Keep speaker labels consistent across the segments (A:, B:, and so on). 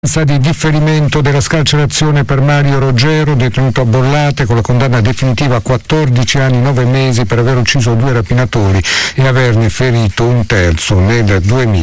A: Di differimento della scarcerazione per Mario Roggero, detenuto a Bollate con la condanna definitiva a 14 anni 9 mesi per aver ucciso 2 rapinatori e averne ferito un terzo nel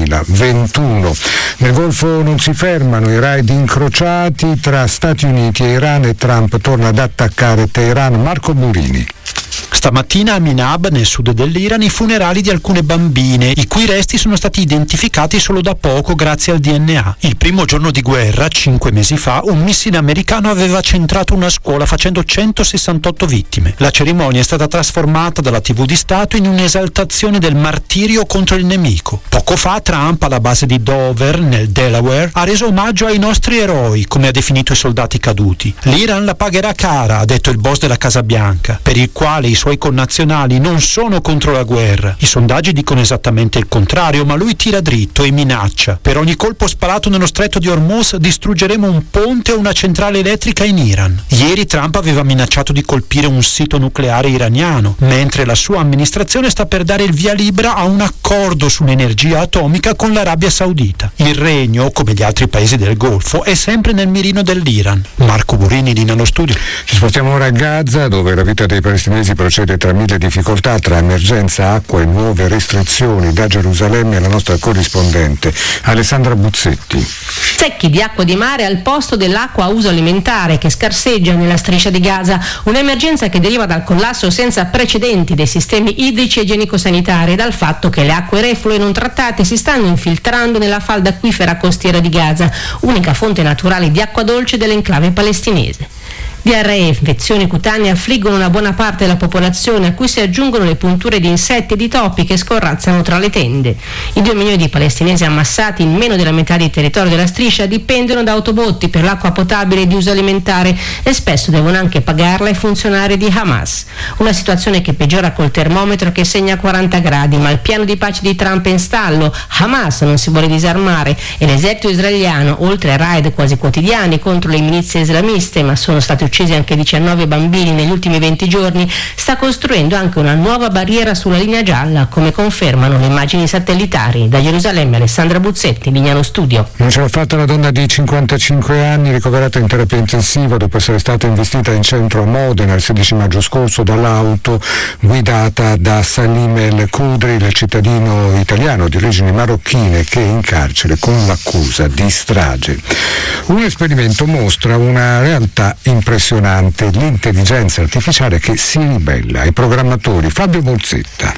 A: 2021. Nel Golfo non si fermano i raid incrociati tra Stati Uniti e Iran e Trump torna ad attaccare Teheran. Marco Burini.
B: Stamattina a Minab, nel sud dell'Iran, i funerali di alcune bambine, i cui resti sono stati identificati solo da poco grazie al DNA. Il primo giorno di guerra, 5 mesi fa, un missile americano aveva centrato una scuola facendo 168 vittime. La cerimonia è stata trasformata dalla TV di Stato in un'esaltazione del martirio contro il nemico. Poco fa Trump, alla base di Dover, nel Delaware, ha reso omaggio ai nostri eroi, come ha definito i soldati caduti. L'Iran la pagherà cara, ha detto il boss della Casa Bianca, per il quale i suoi connazionali non sono contro la guerra. I sondaggi dicono esattamente il contrario, ma lui tira dritto e minaccia. Per ogni colpo sparato nello stretto di Hormuz distruggeremo un ponte o una centrale elettrica in Iran. Ieri Trump aveva minacciato di colpire un sito nucleare iraniano, mentre la sua amministrazione sta per dare il via libera a un accordo sull'energia atomica con l'Arabia Saudita. Il regno, come gli altri paesi del Golfo, è sempre nel mirino dell'Iran. Marco Burini, Lina allo studio.
A: Ci spostiamo ora a Gaza, dove la vita dei palestinesi procede tra mille difficoltà, tra emergenza, acqua e nuove restrizioni. Da Gerusalemme la nostra corrispondente Alessandra Buzzetti.
C: Secchi di acqua di mare al posto dell'acqua a uso alimentare che scarseggia nella striscia di Gaza, un'emergenza che deriva dal collasso senza precedenti dei sistemi idrici e igienico-sanitari e dal fatto che le acque reflue non trattate si stanno infiltrando nella falda acquifera costiera di Gaza, unica fonte naturale di acqua dolce dell'enclave palestinese. Diarrea e infezioni cutanee affliggono una buona parte della popolazione, a cui si aggiungono le punture di insetti e di topi che scorrazzano tra le tende. I 2 milioni di palestinesi ammassati in meno della metà del territorio della striscia dipendono da autobotti per l'acqua potabile di uso alimentare e spesso devono anche pagarla ai funzionari di Hamas. Una situazione che peggiora col termometro che segna 40 gradi, ma il piano di pace di Trump è in stallo. Hamas non si vuole disarmare e l'esercito israeliano, oltre ai raid quasi quotidiani contro le milizie islamiste, ma sono stati uccisi anche 19 bambini negli ultimi 20 giorni, sta costruendo anche una nuova barriera sulla linea gialla, come confermano le immagini satellitari. Da Gerusalemme Alessandra Buzzetti, Lignano Studio.
A: Non ce l'ha fatta la donna di 55 anni, ricoverata in terapia intensiva dopo essere stata investita in centro a Modena il 16 maggio scorso dall'auto guidata da Salim El Khudri, il cittadino italiano di origini marocchine che è in carcere con l'accusa di strage. Un esperimento mostra una realtà impressionante, l'intelligenza artificiale che si ribella ai programmatori. Fabio Bolzetta.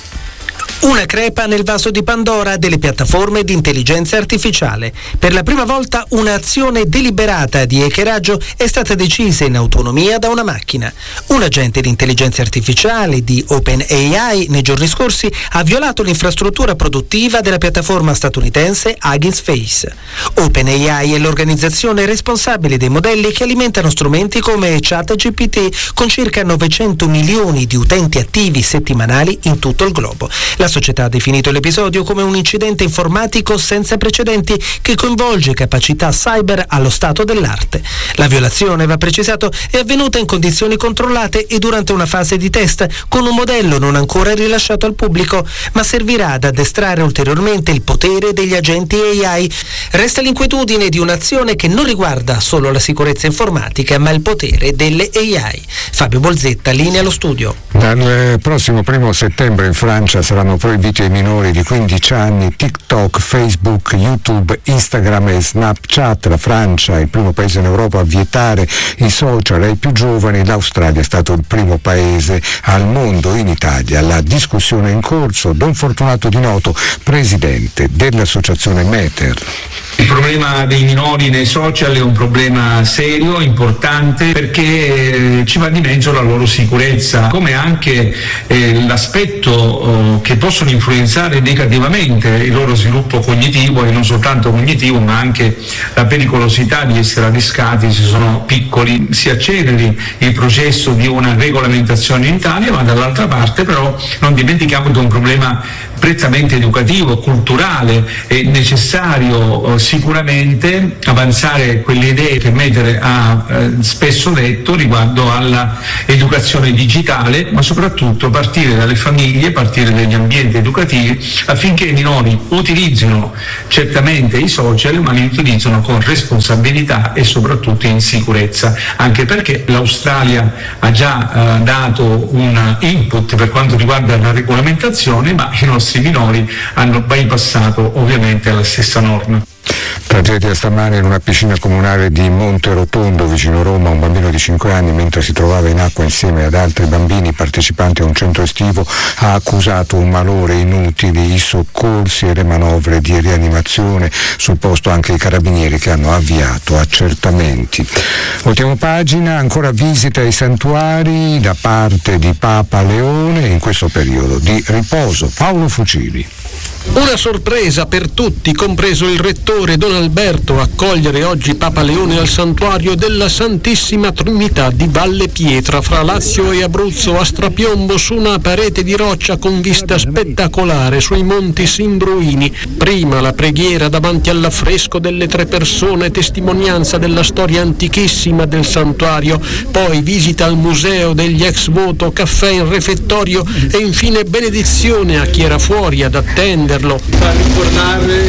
D: Una crepa nel vaso di Pandora delle piattaforme di intelligenza artificiale. Per la prima volta un'azione deliberata di hackeraggio è stata decisa in autonomia da una macchina. Un agente di intelligenza artificiale di OpenAI nei giorni scorsi ha violato l'infrastruttura produttiva della piattaforma statunitense Hugging Face. OpenAI è l'organizzazione responsabile dei modelli che alimentano strumenti come ChatGPT con circa 900 milioni di utenti attivi settimanali in tutto il globo. La società ha definito l'episodio come un incidente informatico senza precedenti che coinvolge capacità cyber allo stato dell'arte. La violazione, va precisato, è avvenuta in condizioni controllate e durante una fase di test con un modello non ancora rilasciato al pubblico, ma servirà ad addestrare ulteriormente il potere degli agenti AI. Resta l'inquietudine di un'azione che non riguarda solo la sicurezza informatica, ma il potere delle AI. Fabio Bolzetta, linea allo studio.
A: Dal prossimo 1 settembre in Francia saranno proibiti ai minori di 15 anni TikTok, Facebook, YouTube, Instagram e Snapchat. La Francia è il primo paese in Europa a vietare i social ai più giovani. L'Australia è stato il primo paese al mondo. In Italia la discussione è in corso. Don Fortunato Di Noto, presidente dell'associazione Meter.
E: Il problema dei minori nei social è un problema serio, importante, perché ci va di mezzo la loro sicurezza, come anche l'aspetto che possono influenzare negativamente il loro sviluppo cognitivo, e non soltanto cognitivo ma anche la pericolosità di essere adescati se sono piccoli. Si acceleri il processo di una regolamentazione in Italia, ma dall'altra parte però non dimentichiamo che è un problema prettamente educativo, culturale. È necessario sicuramente avanzare quelle idee che Metere ha spesso detto riguardo alla educazione digitale, ma soprattutto partire dalle famiglie, partire dagli ambienti educativi, affinché i minori utilizzino certamente i social, ma li utilizzino con responsabilità e soprattutto in sicurezza, anche perché l'Australia ha già dato un input per quanto riguarda la regolamentazione, ma i nostri minori hanno bypassato ovviamente la stessa norma.
A: Tragedia stamane in una piscina comunale di Monterotondo, vicino Roma. Un bambino di 5 anni, mentre si trovava in acqua insieme ad altri bambini partecipanti a un centro estivo, ha accusato un malore, inutili i soccorsi e le manovre di rianimazione. Sul posto anche i carabinieri che hanno avviato accertamenti. Voltiamo pagina, ancora visita ai santuari da parte di Papa Leone in questo periodo di riposo. Paolo Fucili.
F: Una sorpresa per tutti, compreso il rettore Don Alberto, accogliere oggi Papa Leone al santuario della Santissima Trinità di Valle Pietra, fra Lazio e Abruzzo, a strapiombo su una parete di roccia con vista spettacolare sui monti Simbruini. Prima la preghiera davanti all'affresco delle 3 persone, testimonianza della storia antichissima del santuario, poi visita al museo degli ex voto, caffè in refettorio e infine benedizione a chi era fuori ad attendere.
G: Fa ricordare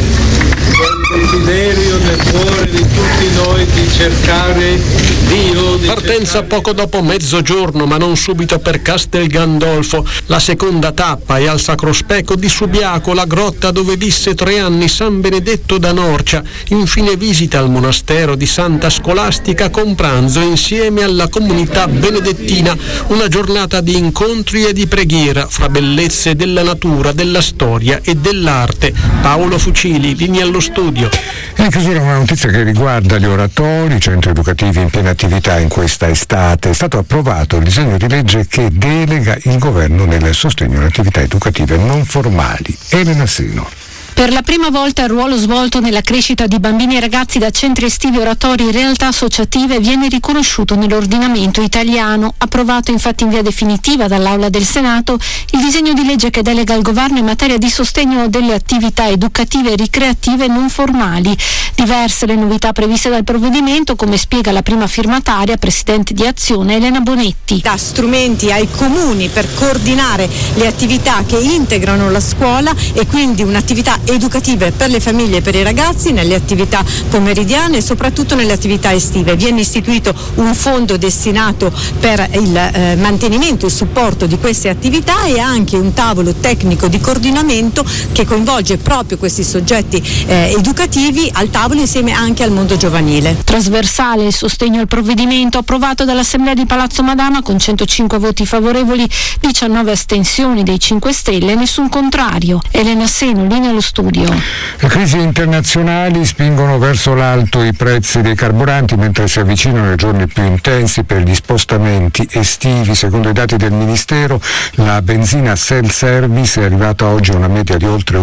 G: quel desiderio nel cuore di tutti noi di cercare Dio.
F: Partenza poco dopo mezzogiorno, ma non subito per Castel Gandolfo. La seconda tappa è al Sacro Speco di Subiaco, la grotta dove visse 3 anni San Benedetto da Norcia. Infine visita al monastero di Santa Scolastica con pranzo insieme alla comunità benedettina. Una giornata di incontri e di preghiera fra bellezze della natura, della storia e dell'arte. Paolo Fucili, linea allo studio.
A: In chiusura una notizia che riguarda gli oratori, i centri educativi in piena attività in questa estate. È stato approvato il disegno di legge che delega il governo nel sostegno alle attività educative non formali. Elena Seno.
H: Per la prima volta il ruolo svolto nella crescita di bambini e ragazzi da centri estivi, oratori e realtà associative viene riconosciuto nell'ordinamento italiano. Approvato infatti in via definitiva dall'Aula del Senato il disegno di legge che delega il governo in materia di sostegno delle attività educative e ricreative non formali. Diverse le novità previste dal provvedimento, come spiega la prima firmataria, presidente di Azione, Elena Bonetti.
I: Dà strumenti ai comuni per coordinare le attività che integrano la scuola e quindi un'attività educative per le famiglie e per i ragazzi nelle attività pomeridiane e soprattutto nelle attività estive. Viene istituito un fondo destinato per il mantenimento e il supporto di queste attività e anche un tavolo tecnico di coordinamento che coinvolge proprio questi soggetti educativi al tavolo insieme anche al mondo giovanile.
H: Trasversale il sostegno al provvedimento approvato dall'Assemblea di Palazzo Madama con 105 voti favorevoli, 19 astensioni dei 5 Stelle e nessun contrario. Elena Seno, linea allo studio.
A: Le crisi internazionali spingono verso l'alto i prezzi dei carburanti mentre si avvicinano i giorni più intensi per gli spostamenti estivi. Secondo i dati del Ministero, la benzina self-service è arrivata oggi a una media di oltre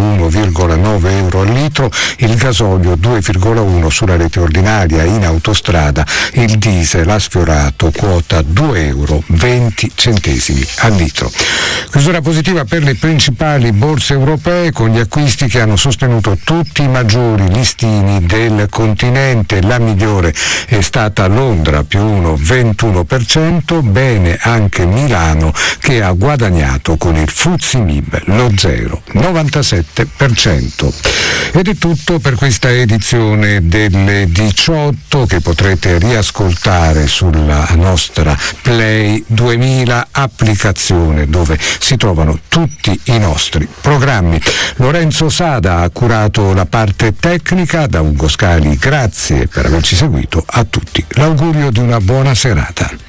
A: 1,9 euro al litro, il gasolio 2,1 sulla rete ordinaria, in autostrada il diesel ha sfiorato quota 2,20 euro al litro. Chiusura positiva per le principali borse europee con gli acquisti che hanno sostenuto tutti i maggiori listini del continente. La migliore è stata Londra, più 1,21%, bene anche Milano che ha guadagnato con il FTSE MIB lo 0,97%. Ed è tutto per questa edizione delle 18 che potrete riascoltare sulla nostra Play 2000 applicazione dove si trovano tutti i nostri programmi. Lorenzo Sada ha curato la parte tecnica, da Ugo Scali grazie per averci seguito, a tutti l'augurio di una buona serata.